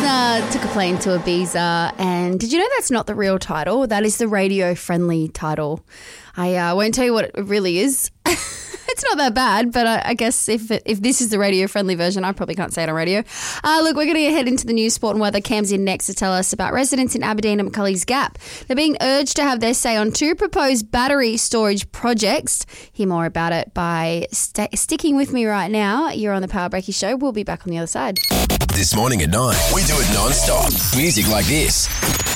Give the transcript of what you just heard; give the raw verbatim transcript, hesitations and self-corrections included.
Pilsner took a plane to Ibiza, and did you know that's not the real title? That is the radio-friendly title. I uh, won't tell you what it really is. It's not that bad, but I, I guess if it, if this is the radio-friendly version, I probably can't say it on radio. Uh, look, we're going to head into the news, sport and weather. Cam's in next to tell us about residents in Aberdeen and McCulley's Gap. They're being urged to have their say on two proposed battery storage projects. Hear more about it by st- sticking with me right now. You're on the Power Breaky Show. We'll be back on the other side. This morning at nine, we do it non-stop. Music like this.